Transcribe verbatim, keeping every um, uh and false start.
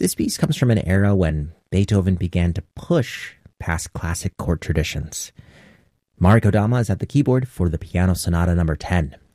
This piece comes from an era when Beethoven began to push past classic chord traditions. Mari Kodama is at the keyboard for the Piano Sonata number ten.